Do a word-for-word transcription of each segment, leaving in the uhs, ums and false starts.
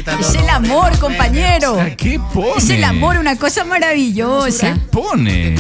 Es el amor, compañero. ¿Qué pone? Es el amor, una cosa maravillosa. ¿Qué pone?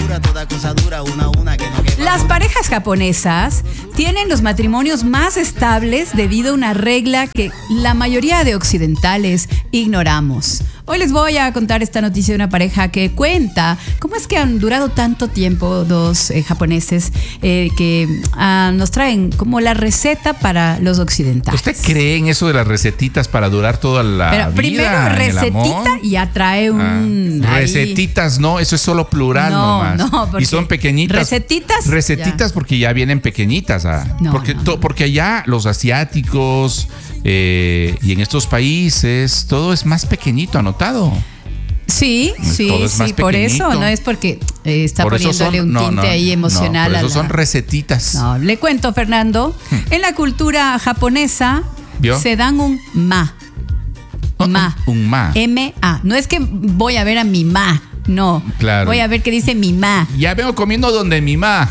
Las parejas japonesas tienen los matrimonios más estables debido a una regla que la mayoría de occidentales ignoramos. Hoy les voy a contar esta noticia de una pareja que cuenta cómo es que han durado tanto tiempo dos eh, japoneses eh, que ah, nos traen como la receta para los occidentales. ¿Usted cree en eso de las recetitas para durar toda la Pero vida? primero recetita y atrae un... Ah, ahí. recetitas no, eso es solo plural No, nomás. no, porque y son pequeñitas. recetitas, Recetitas ya. porque ya vienen pequeñitas. Ah. No, porque, no, to, no. porque allá los asiáticos eh, y en estos países todo es más pequeñito, anotado. Sí, sí, Todo es más sí, por pequeñito. eso, no es porque eh, está Por eso poniéndole son- un no, tinte no, ahí emocional. No, por eso a la- son recetitas. No, le cuento, Fernando, en la cultura japonesa ¿Vio? se dan un ma. Oh, Ma. Un ma. M A. No es que voy a ver a mi ma, no. Claro. Voy a ver qué dice mi ma. Ya vengo comiendo donde mi ma.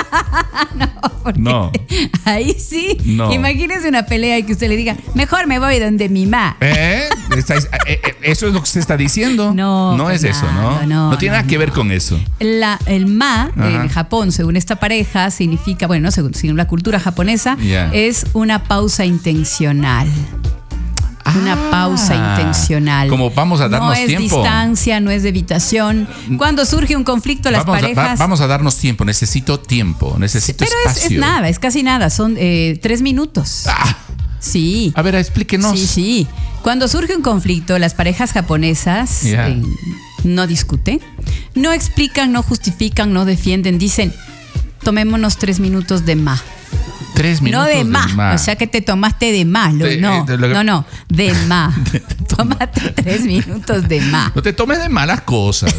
Porque No. ahí sí. No. Imagínese una pelea y que usted le diga, mejor me voy donde mi ma. ¿Eh? Estáis- eh, eh, Eso es lo que usted está diciendo. No, No es eso, Fernando, ¿no? no, No tiene no, nada que no. ver con eso. La, el ma Ajá. en Japón, según esta pareja, significa, bueno, no según, según la cultura japonesa, Ya. es una pausa intencional. Una Ah, pausa intencional. como vamos a darnos no es tiempo. distancia, no es de evitación. Cuando surge un conflicto, las Vamos a, parejas. va- vamos a darnos tiempo. Necesito tiempo. Necesito pero es, espacio. es nada, es casi nada. Son eh, tres minutos. Ah, Sí. a ver, explíquenos. Sí, sí. Cuando surge un conflicto, las parejas japonesas Ya. eh, no discuten, no explican, no justifican, no defienden. Dicen, tomémonos tres minutos de más. Tres minutos. No de más. ma. O sea que te tomaste de más. lo- De- no, de lo que- no, no, de más. Tómate tres minutos de más. No te tomes de malas cosas.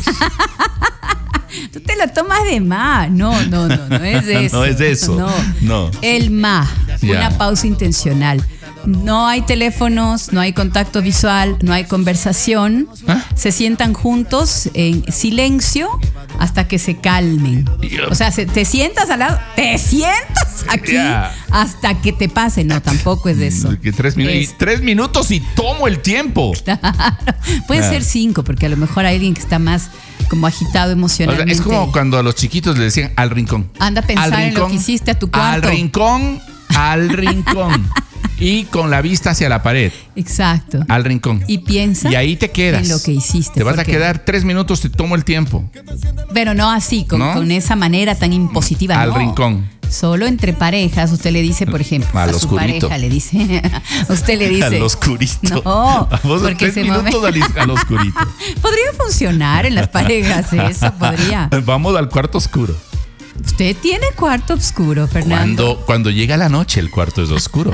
Tú te lo tomas de más. No, no, no, no es eso. No es eso. No. No. El más, Ya. una pausa intencional. No hay teléfonos, no hay contacto visual, no hay conversación. ¿Ah? Se sientan juntos en silencio hasta que se calmen. O sea, se- te sientas al lado, te sientas aquí Ya. hasta que te pase. No, tampoco es de eso. Que tres, minu- y Es- tres minutos y tomo el tiempo. Puede Ah. ser cinco, porque a lo mejor hay alguien que está más como agitado O sea, emocionalmente. es como cuando a los chiquitos les decían al rincón. Anda a pensar Al en lo que hiciste a tu cuarto. Al rincón, al rincón. Y con la vista hacia la pared. Exacto. Al rincón. Y piensa Y ahí te quedas. en lo que hiciste. Te vas a porque- quedar tres minutos, te tomo el tiempo. Pero no así, con, ¿No? con esa manera tan impositiva. Al no. rincón. Solo entre parejas, usted le dice, por ejemplo, Al a su oscurito. pareja le dice, usted le dice. Al oscurito. No, Vamos a porque tres se minutos mueve. al, al oscurito. Podría funcionar en las parejas, eso podría. Vamos al cuarto oscuro. Usted tiene cuarto oscuro, Fernando. Cuando, cuando llega la noche, el cuarto es oscuro.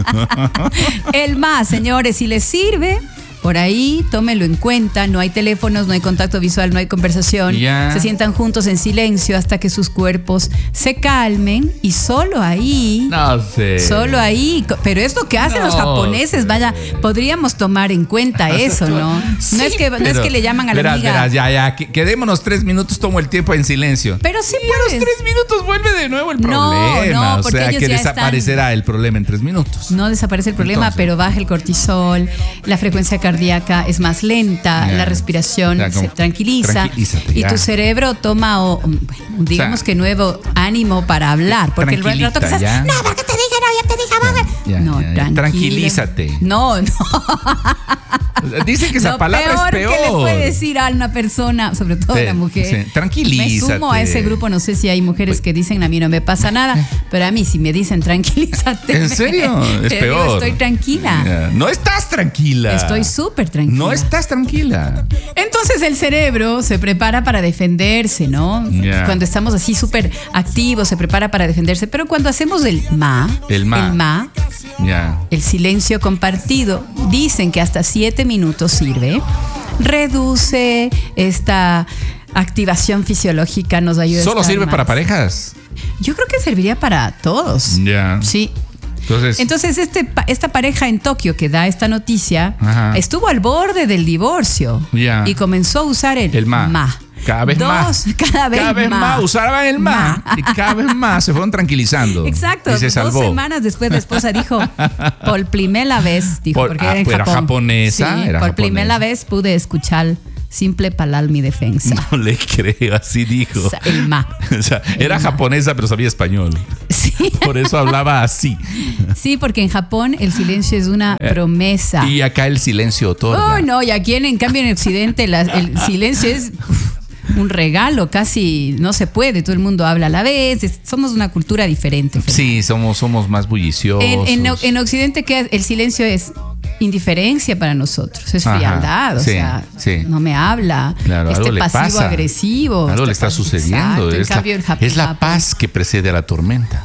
El más, señores, si les sirve, por ahí, tómenlo en cuenta. No hay teléfonos, no hay contacto visual, no hay conversación. Ya. Se sientan juntos en silencio hasta que sus cuerpos se calmen y solo ahí. No sé. Solo ahí, co- pero es lo que hacen los No japoneses, sé. vaya, podríamos tomar en cuenta eso, ¿no? Sí, no es que no es pero- que le llaman a la verás, amiga. verás, ya, ya, que- quedémonos tres minutos, tomo el tiempo en silencio. Pero sí Y a los puedes. tres minutos vuelve de nuevo el No, problema. no, o porque sea, ellos que ya desaparecerá el problema en tres minutos. No desaparece el problema, Entonces. pero baja el cortisol, la frecuencia cardíaca es más lenta, Ya. la respiración Ya, como- se tranquiliza tranquilízate, y ya. tu cerebro toma, o, bueno, digamos O sea, que nuevo ánimo para hablar, porque el rato que tranquilita, estás, ya. no, porque te dije, no, ya te dije, vamos. Ya, no, ya, ya. tranquila. Tranquilízate. No, no. Dicen que esa Lo palabra peor es peor. que le puede decir a una persona, sobre todo Sí, a la mujer. sí. Tranquilízate. Me sumo a ese grupo, no sé si hay mujeres que dicen a mí no me pasa nada, pero a mí si me dicen tranquilízate. ¿En serio? Es te digo, peor. estoy tranquila. Ya. No estás tranquila. Estoy súper tranquila. No estás tranquila. Entonces el cerebro se prepara para defenderse, ¿no? Ya. Cuando estamos así súper activos, se prepara para defenderse. Pero cuando hacemos el ma, El ma. el ma, Ya. el silencio compartido, dicen que hasta siete minutos sirve. Reduce esta activación fisiológica, nos ayuda a Solo estar sirve más. para parejas. Yo creo que serviría para todos. Ya. Sí. Entonces, Entonces, este, pa- esta pareja en Tokio que da esta noticia Ajá. estuvo al borde del divorcio Ya. y comenzó a usar el, El ma. cada vez Dos, más. cada vez Cada vez más. más usaban el ma. Y cada vez más se fueron tranquilizando. Exacto. Y se salvó. Dos semanas después la esposa dijo, por primera vez, dijo, Por- porque ah, era en pues era Japón. japonesa, Sí, era por japonesa. primera vez pude escuchar simple palal mi defensa. No le creo, así dijo. O sea, el ma. O sea, era ma. japonesa, pero sabía español. Sí. Por eso hablaba así. Sí, porque en Japón el silencio es una promesa. Y acá el silencio otorga. Oh, no, y aquí en, en cambio en Occidente la- el silencio es uf, un regalo, casi no se puede, todo el mundo habla a la vez, es- somos una cultura diferente. Fernando. Sí, somos, somos más bulliciosos. En, en, en Occidente ¿qué es? El silencio es indiferencia para nosotros, es Ajá, frialdad, o sí, sea, sí. no me habla, Claro, este algo le pasivo pasa. agresivo. Algo le este está pas- sucediendo. Exacto, en Es, cambio, la, en Jap- es la Japón- paz que precede a la tormenta.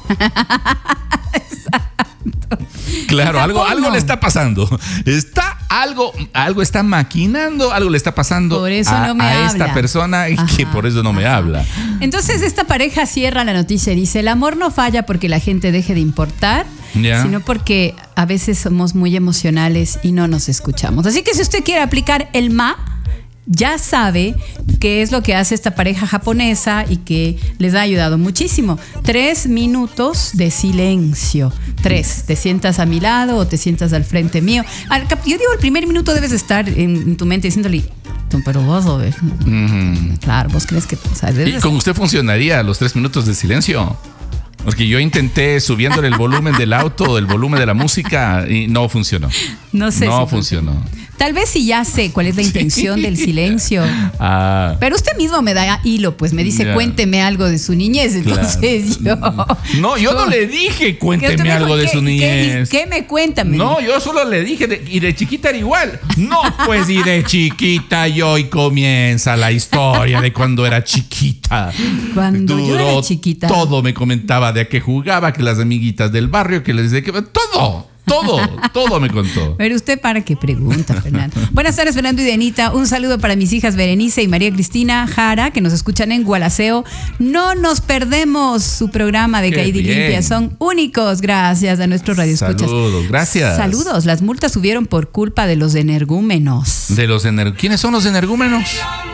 Claro, En algo, Japón algo no. le está pasando. Está algo, algo está maquinando, algo le está pasando Por eso a, no me a esta habla. persona y que Ajá, por eso no me ajá. habla. Entonces esta pareja cierra la noticia y dice, el amor no falla porque la gente deje de importar, Ya. sino porque a veces somos muy emocionales y no nos escuchamos. Así que si usted quiere aplicar el ma, ya sabe qué es lo que hace esta pareja japonesa y que les ha ayudado muchísimo. Tres minutos de silencio. Tres. Te sientas a mi lado o te sientas al frente mío. Al cap- Yo digo, el primer minuto debes estar en, en tu mente diciéndole, pero vos, a ver. Ujú. Claro, vos crees que... O sea, ¿Y debes- con usted funcionaría los tres minutos de silencio? Porque yo intenté subiéndole el volumen del auto, el volumen de la música y no funcionó. No sé No si funcionó. Tal vez sí ya sé cuál es la intención del silencio. Ah, Pero usted mismo me da hilo, pues me dice, Ya. cuénteme algo de su niñez. Entonces claro. yo. No, yo no le dije ¿Qué usted cuénteme me dijo? algo de ¿Qué- su qué- niñez. ¿Qué, me cuenta? Me No, dijo. yo solo le dije, de- y de chiquita era igual. No, pues y de chiquita yo y comienza la historia de cuando era chiquita. Cuando yo era chiquita. Todo me comentaba de a qué jugaba, que las amiguitas del barrio, que les de que todo, todo, todo me contó. Pero usted para qué pregunta, Fernando. Buenas tardes, Fernando y Dianita. Un saludo para mis hijas Berenice y María Cristina Jara, que nos escuchan en Gualaceo. No nos perdemos su programa de Qué Caída y bien. Limpia. Son únicos, gracias a nuestros radioescuchas. Saludos, gracias. Saludos. Las multas subieron por culpa de los energúmenos. De los ener- ¿Quiénes son los energúmenos?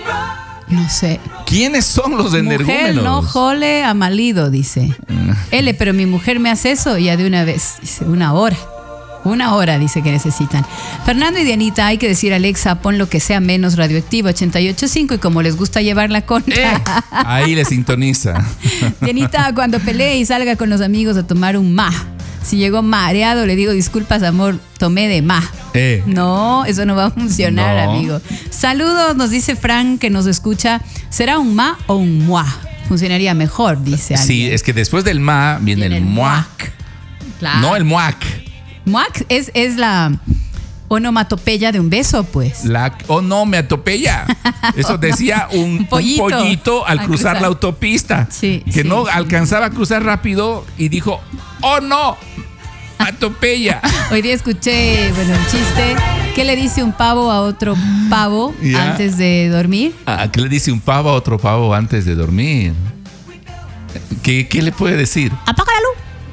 No sé. ¿Quiénes son los energúmenos? Mujer no jole a malido, dice. Mm. L, pero mi mujer me hace eso ya de una vez. Dice, una hora. Una hora dice que necesitan. Fernando y Dianita, hay que decir Alexa, pon lo que sea menos radioactivo, ochenta y ocho punto cinco, y como les gusta llevar la contra. Eh, ahí le sintoniza. Dianita, cuando pelee y salga con los amigos a tomar un ma. Si llegó mareado, le digo disculpas, amor, tomé de ma. Eh. No, eso no va a funcionar, No. amigo. Saludos, nos dice Frank que nos escucha. ¿Será un ma o un mua? Funcionaría mejor, dice alguien. Sí, es que después del ma viene, Viene el el muac. Claro. No el muac. Muac es, es la onomatopeya de un beso, pues. La onomatopeya. Eso decía un, un pollito. pollito al Al cruzar, cruzar. la autopista. Sí, que sí, no sí. alcanzaba a cruzar rápido y dijo, oh no, atopeya. Hoy día escuché, bueno, un chiste. ¿Qué le dice un pavo a otro pavo Ya. antes de dormir? Ah, ¿qué le dice un pavo a otro pavo antes de dormir? ¿Qué, qué le puede decir? ¡Apaga la luz!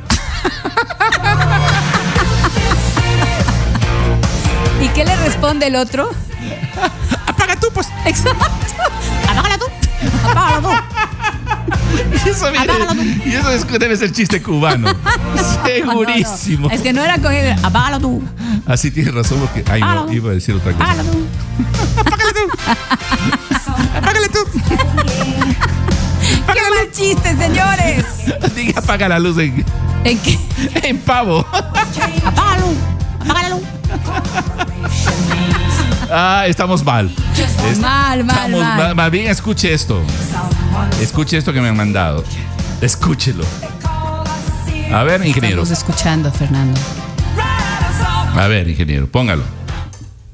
¿Y qué le responde el otro? Apaga tú, pues. Exacto. ¡Apágala tú! ¡Apágala tú! Y eso, viene- Apágala tú. y eso es- debe ser chiste cubano. Segurísimo. No, no. Es que no era con él. ¡Apágala tú! Así tienes razón porque. Ay, no, Apágalo. iba a decir otra cosa. ¡Apágala tú! Apágale tú. ¡Qué mal chiste, señores! Diga, apaga la luz en, ¿En qué? en pavo. ¡Apágalo! ¡Apágala luz! Ah, estamos mal. Es- Mal, mal, estamos mal. Más bien, escuche esto. Escuche esto que me han mandado. Escúchelo. A ver, ingeniero. Estamos escuchando, Fernando. A ver, ingeniero, póngalo.